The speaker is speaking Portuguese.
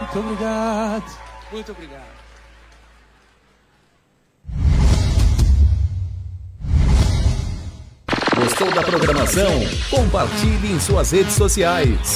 Muito obrigado. Muito obrigado. Gostou da programação? Compartilhe em suas redes sociais.